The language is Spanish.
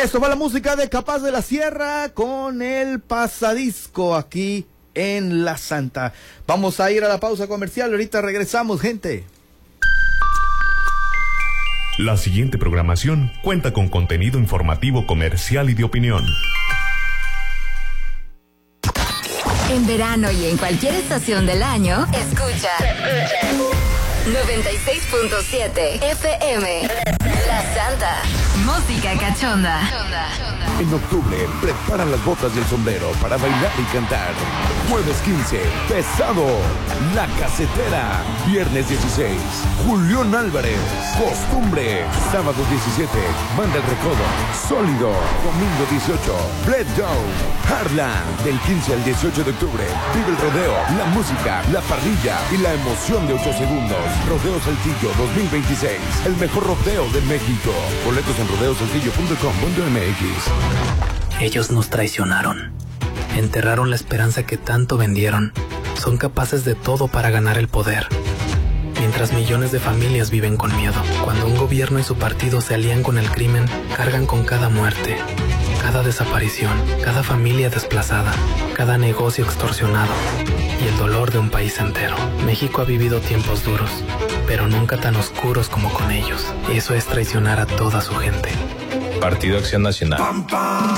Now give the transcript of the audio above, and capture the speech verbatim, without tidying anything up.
Esto fue la música de Capaz de la Sierra con el Pasadisco aquí en La Santa. Vamos a ir a la pausa comercial, ahorita regresamos, gente. La siguiente programación cuenta con contenido informativo, comercial y de opinión. En verano y en cualquier estación del año, escucha noventa y seis punto siete F M. La Santa. Música cachonda. En octubre, prepara las botas y el sombrero para bailar y cantar. Jueves quince, Pesado, La Casetera. Viernes dieciséis, Julián Álvarez, Costumbre. Sábado diecisiete, Banda El Recodo, Sólido. Domingo dieciocho, Brett Down, Harlan. Del quince al dieciocho de octubre, vive el rodeo, la música, la parrilla y la emoción de ocho segundos. Rodeo Saltillo dos mil veintiséis, el mejor rodeo de México. Boletos en rodeo saltillo punto com punto m x. Ellos nos traicionaron. Enterraron la esperanza que tanto vendieron. Son capaces de todo para ganar el poder. Mientras millones de familias viven con miedo. Cuando un gobierno y su partido se alían con el crimen, cargan con cada muerte, cada desaparición, cada familia desplazada, cada negocio extorsionado y el dolor de un país entero. México ha vivido tiempos duros, pero nunca tan oscuros como con ellos. Eso es traicionar a toda su gente. Partido Acción Nacional.